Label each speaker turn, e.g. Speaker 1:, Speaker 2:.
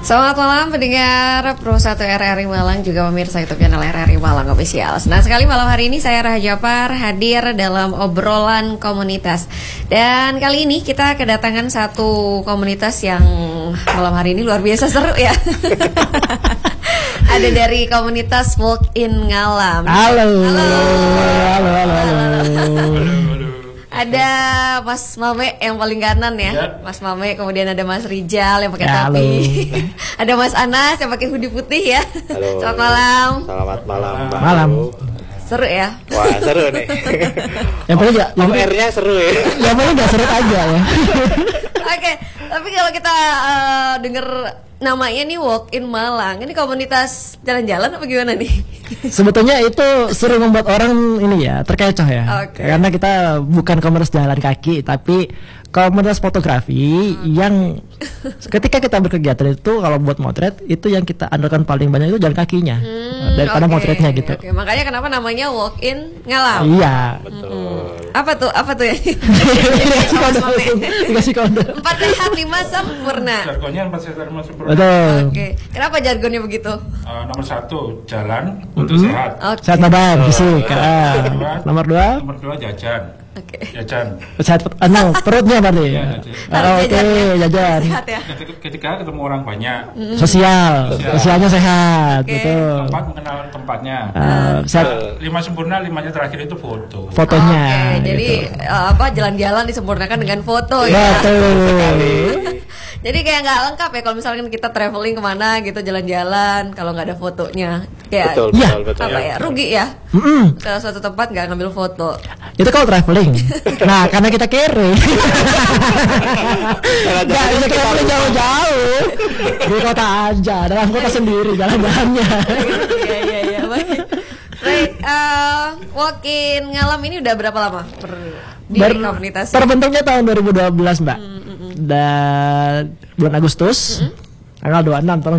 Speaker 1: Selamat malam pendengar Pro 1 RRI Malang, juga pemirsa YouTube channel RRI Malang Official. Senang sekali malam hari ini saya Raha Japar hadir dalam obrolan komunitas. Dan kali ini kita kedatangan satu komunitas yang malam hari ini luar biasa seru ya. Ada dari komunitas Walk-in Ngalam.
Speaker 2: Halo.
Speaker 1: Ada Mas Mame yang paling kanan ya, Mas Mame. Kemudian ada Mas Rijal yang pakai topi. Ada Mas Anas yang pakai hoodie putih ya.
Speaker 3: Halo.
Speaker 1: Selamat malam.
Speaker 3: Selamat malam.
Speaker 2: Malam.
Speaker 1: Seru ya.
Speaker 3: Wah, seru nih.
Speaker 2: Yang paling nggak,
Speaker 3: R-nya seru ya.
Speaker 2: yang paling nggak seru aja ya.
Speaker 1: Oke, tapi kalau kita denger namanya nih Walk-in Malang, ini komunitas jalan-jalan apa gimana nih?
Speaker 2: Sebetulnya itu sering membuat orang ini ya terkecoh ya.
Speaker 1: Oke.
Speaker 2: Karena kita bukan komunitas jalan kaki, tapi komunitas fotografi yang ketika kita berkegiatan itu kalau buat motret itu yang kita andalkan paling banyak itu jalan kakinya daripada
Speaker 1: Oke,
Speaker 2: motretnya gitu.
Speaker 1: Oke, makanya kenapa namanya Walk-in Ngalam?
Speaker 2: Iya.
Speaker 3: Betul.
Speaker 1: Apa tuh ya?
Speaker 2: Dikasih kode. Dikasih kode.
Speaker 1: 4 sehat 5 sempurna.
Speaker 4: Jargonnya 4 sehat 5 sempurna.
Speaker 2: Betul.
Speaker 1: Oke, kenapa jargonnya begitu?
Speaker 4: Nomor 1 jalan untuk sehat.
Speaker 1: Oke.
Speaker 2: Sehat badan, fisik. Nomor 2
Speaker 4: Nomor 2 jajan.
Speaker 1: Oke.
Speaker 4: Jajan.
Speaker 2: sehat perutnya berarti.
Speaker 4: Iya, jajan.
Speaker 1: Harus
Speaker 2: Oke, jajan.
Speaker 1: Sehat ya.
Speaker 4: Ketika ketemu orang banyak.
Speaker 2: Sosialnya sehat,
Speaker 1: Oke.
Speaker 2: betul.
Speaker 4: Tempat mengenal tempatnya.
Speaker 2: Sehat
Speaker 4: 5 sempurna, 5-nya terakhir itu foto.
Speaker 2: fotonya.
Speaker 1: Oke, jadi jalan-jalan disempurnakan dengan foto ya.
Speaker 2: Betul.
Speaker 1: Jadi kayak nggak lengkap ya kalau misalkan kita traveling kemana gitu jalan-jalan kalau nggak ada fotonya. Kayak
Speaker 3: Betul,
Speaker 2: Iya.
Speaker 3: betul.
Speaker 1: apa ya, rugi ya.
Speaker 2: Mm-mm.
Speaker 1: Ke suatu tempat nggak ngambil foto.
Speaker 2: Itu kalau traveling. Nah, karena kita kere. Nggak bisa traveling jauh-jauh. Di kota aja, dalam kota sendiri jalan-jalannya.
Speaker 1: Iya. Baik, Walk-in Ngalam ini udah berapa lama di komunitas?
Speaker 2: Terbentuknya tahun 2012, Mbak. Dan bulan Agustus tanggal 26 tahun